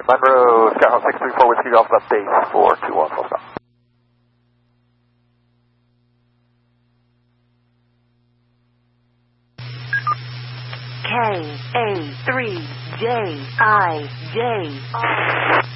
Alright, Monroe, Skyhawk 634 Whiskey Golf, left base 421, full stop. KA3JIJ.